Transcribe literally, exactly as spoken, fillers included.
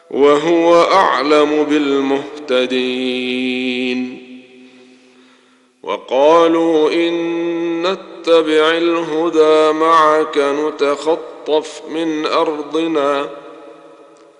وهو أعلم بالمهتدين. وقالوا إن نتبع الهدى معك نتخطف من أرضنا